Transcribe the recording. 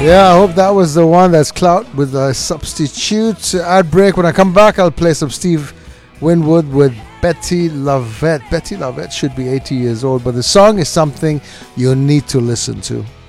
Yeah, I hope that was the one. That's Clout with a substitute. Ad break. When I come back, I'll play some Steve Winwood with Betty Lavette. Betty Lavette should be 80 years old, but the song is something you need to listen to.